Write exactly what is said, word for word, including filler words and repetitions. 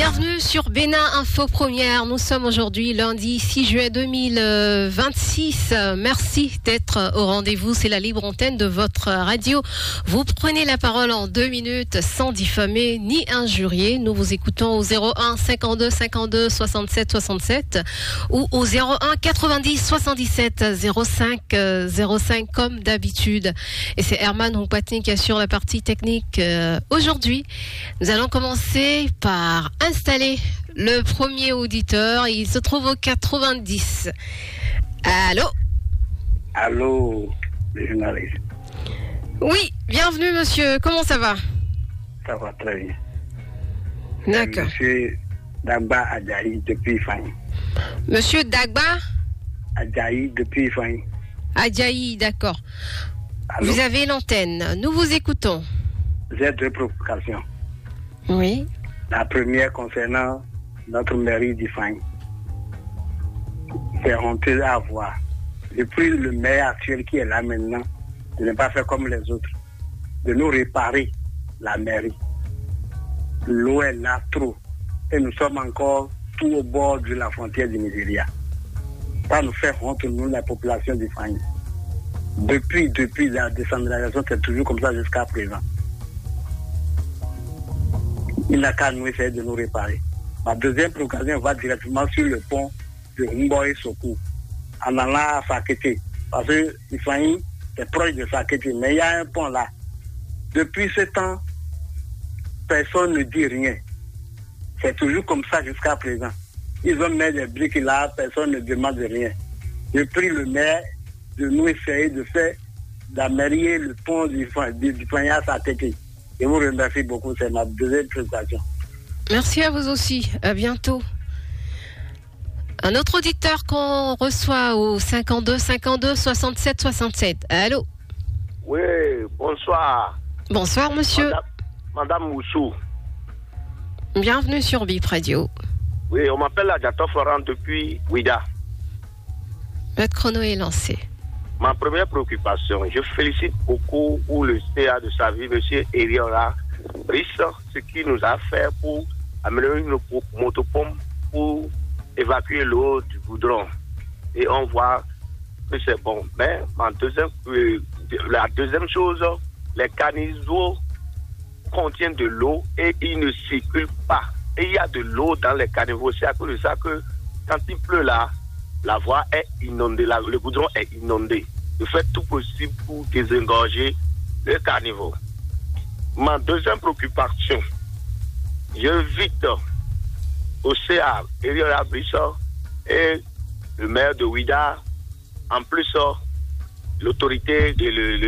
Bienvenue sur Bénin Info Première. Nous sommes aujourd'hui lundi six juillet deux mille vingt-six. Merci d'être au rendez-vous. C'est la libre antenne de votre radio. Vous prenez la parole en deux minutes sans diffamer ni injurier. Nous vous écoutons au zéro un cinquante-deux cinquante-deux soixante-sept soixante-sept ou au zéro un quatre-vingt-dix soixante-dix-sept zéro cinq zéro cinq comme d'habitude. Et c'est Herman Houpatni qui assure la partie technique. Euh, aujourd'hui, nous allons commencer par installer le premier auditeur. Il se trouve au quatre-vingt-dix. Allô? Allô, le journaliste. Oui, bienvenue monsieur. Comment ça va? Ça va très bien. D'accord. Monsieur Dagba Adjaï depuis Fanny. Monsieur Dagba Adjaï depuis Fanny. Adjaï, d'accord. Allô? Vous avez l'antenne. Nous vous écoutons. J'ai deux provocations. Oui. La première concernant notre mairie d'Ifany. C'est honteux à voir. Depuis le maire actuel qui est là maintenant, de ne pas faire comme les autres, de nous réparer la mairie. L'eau est là trop. Et nous sommes encore tout au bord de la frontière du Nigeria. Ça nous fait honte, nous, la population d'Ifany. Depuis, depuis la décentralisation, c'est toujours comme ça jusqu'à présent. Il n'a qu'à nous essayer de nous réparer. Ma deuxième occasion va directement sur le pont de Humboy Sokou, en allant à Sakete. Parce que Ifany est proche de Sakete, mais il y a un pont là. Depuis ce temps, personne ne dit rien. C'est toujours comme ça jusqu'à présent. Ils ont mis des briques là, personne ne demande rien. Je prie le maire de nous essayer de faire d'améliorer le pont du Ifany à Sakete. Je vous remercie beaucoup, c'est ma deuxième présentation. Merci à vous aussi. À bientôt. Un autre auditeur qu'on reçoit au cinquante-deux cinquante-deux soixante-sept soixante-sept. Allô? Oui, bonsoir. Bonsoir, monsieur. Madame, Madame Moussou. Bienvenue sur Bip Radio. Oui, on m'appelle Adjato Florent depuis Ouida. Votre chrono est lancé. Ma première préoccupation, je félicite beaucoup pour le C A de sa vie, M. Eriola Brice, ce qu'il nous a fait pour améliorer une motopompe pour évacuer l'eau du goudron. Et on voit que c'est bon. Mais ma deuxième, euh, la deuxième chose, les caniveaux contiennent de l'eau et ils ne circulent pas. Et il y a de l'eau dans les caniveaux. C'est à cause de ça que quand il pleut là, la voie est inondée, la, le goudron est inondé. Je fais tout possible pour désengorger le caniveau. Ma deuxième préoccupation, j'invite au C A, Eriola Brissot et le maire de Ouida, en plus l'autorité et le, le